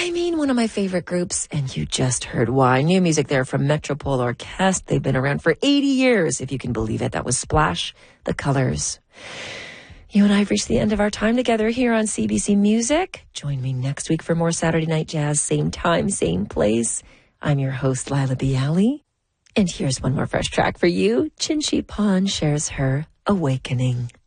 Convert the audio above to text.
I mean, one of my favorite groups, and you just heard why. New music there from Metropole Orchestre. They've been around for 80 years, if you can believe it. That was Splash, The Colors. You and I have reached the end of our time together here on CBC Music. Join me next week for more Saturday Night Jazz, same time, same place. I'm your host, Lila Bialy. And here's one more fresh track for you. Chinchi Pon shares her Awakening.